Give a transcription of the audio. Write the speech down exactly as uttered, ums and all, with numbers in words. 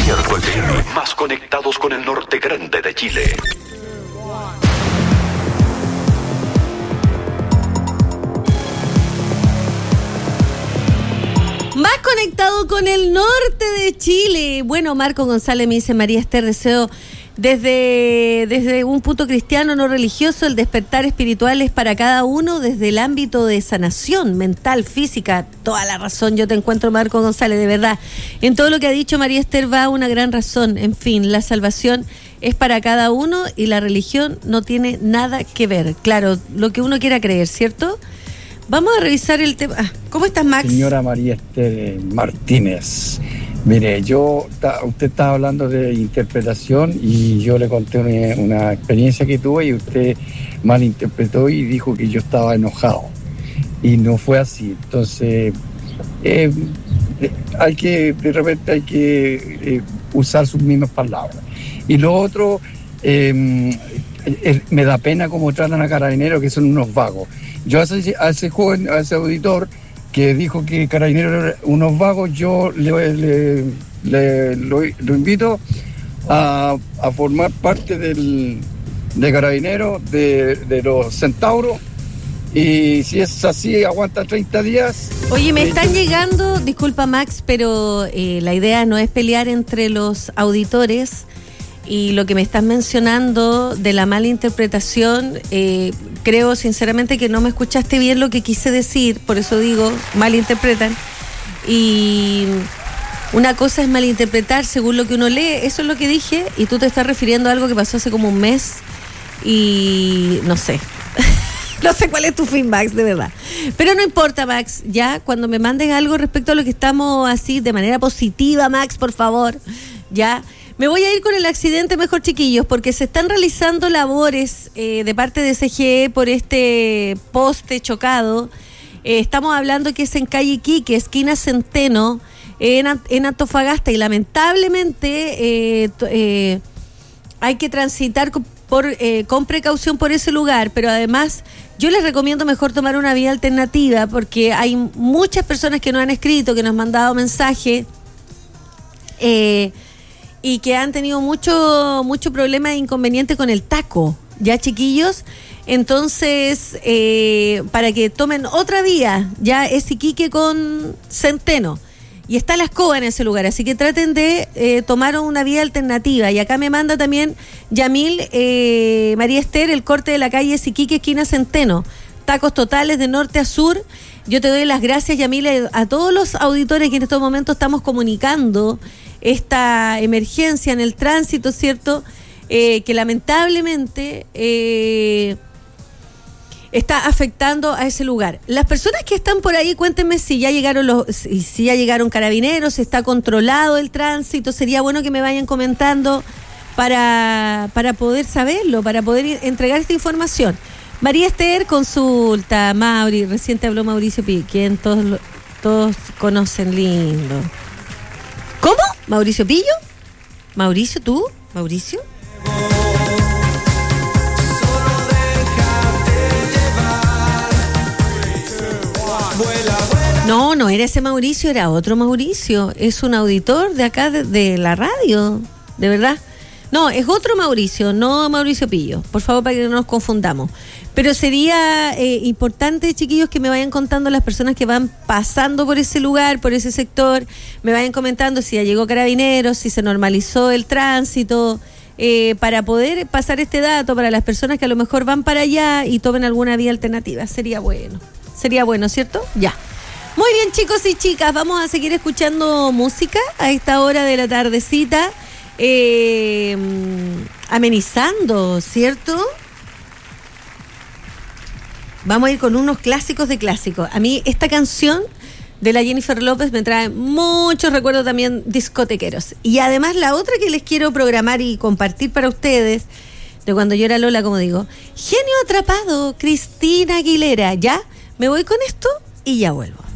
Despierto F M, más conectados con el norte grande de Chile. Más conectado con el norte de Chile. Bueno, Marco González me dice: María Esther, deseo desde, desde un punto cristiano no religioso el despertar espiritual es para cada uno desde el ámbito de sanación mental, física. Toda la razón, yo te encuentro, Marco González, de verdad. En todo lo que ha dicho María Esther va una gran razón. En fin, la salvación es para cada uno y la religión no tiene nada que ver. Claro, lo que uno quiera creer, ¿cierto? Vamos a revisar el tema. Ah, ¿cómo estás, Max? Señora María Esther Martínez, mire, yo, usted estaba hablando de interpretación y yo le conté una, una experiencia que tuve y usted malinterpretó y dijo que yo estaba enojado. Y no fue así. Entonces, eh, hay que, de repente hay que eh, usar sus mismas palabras. Y lo otro, eh, eh, me da pena cómo tratan a Carabineros, que son unos vagos. Yo a ese, a ese joven, a ese auditor que dijo que Carabineros eran unos vagos, yo le, le, le lo, lo invito a, a formar parte del, de Carabineros, de, de los Centauros, y si es así, aguanta treinta días. Oye, me eh, están llegando, disculpa, Max, pero eh, la idea no es pelear entre los auditores. Y lo que me estás mencionando de la mala interpretación, eh, creo sinceramente que no me escuchaste bien lo que quise decir, por eso digo, malinterpretan. Y una cosa es malinterpretar según lo que uno lee, eso es lo que dije, y tú te estás refiriendo a algo que pasó hace como un mes, y no sé. No sé cuál es tu fin, Max, de verdad. Pero no importa, Max, ya cuando me mandes algo respecto a lo que estamos así, de manera positiva, Max, por favor, ya. Me voy a ir con el accidente mejor, chiquillos, porque se están realizando labores eh, de parte de C G E por este poste chocado. Eh, estamos hablando que es en calle Iquique, esquina Centeno, en, en Antofagasta, y lamentablemente eh, eh, hay que transitar con, por, eh, con precaución por ese lugar, pero además yo les recomiendo mejor tomar una vía alternativa, porque hay muchas personas que nos han escrito, que nos han mandado mensajes, eh, y que han tenido mucho mucho problema e inconveniente con el taco, ¿ya, chiquillos? Entonces, eh, para que tomen otra vía, ya es Iquique con Centeno, y está la escoba en ese lugar, así que traten de eh, tomar una vía alternativa. Y acá me manda también Yamil, eh, María Esther, el corte de la calle es Iquique, esquina Centeno, tacos totales de norte a sur. Yo te doy las gracias, Yamil, a todos los auditores que en estos momentos estamos comunicando esta emergencia en el tránsito, ¿cierto? Eh, que lamentablemente eh, está afectando a ese lugar. Las personas que están por ahí, cuéntenme si ya llegaron los, si, si ya llegaron Carabineros, si está controlado el tránsito. Sería bueno que me vayan comentando para, para poder saberlo, para poder entregar esta información. María Esther, consulta, Mauri, recién te habló Mauricio Pillo, quien todos, todos conocen, lindo. ¿Cómo? ¿Mauricio Pillo? ¿Mauricio tú? ¿Mauricio? No, no era ese Mauricio, era otro Mauricio. Es un auditor de acá de, de la radio, de verdad. No, es otro Mauricio, no Mauricio Pillo. Por favor, para que no nos confundamos. Pero sería eh, importante, chiquillos, que me vayan contando las personas que van pasando por ese lugar, por ese sector. Me vayan comentando si ya llegó Carabineros, si se normalizó el tránsito, eh, para poder pasar este dato para las personas que a lo mejor van para allá y tomen alguna vía alternativa. Sería bueno. Sería bueno, ¿cierto? Ya. Muy bien, chicos y chicas, vamos a seguir escuchando música a esta hora de la tardecita. Eh, amenizando, ¿cierto? Vamos a ir con unos clásicos de clásicos. A mí esta canción de la Jennifer López me trae muchos recuerdos también discotequeros. Y además la otra que les quiero programar y compartir para ustedes, de cuando yo era Lola, como digo, Genio Atrapado, Cristina Aguilera. Ya, me voy con esto y ya vuelvo.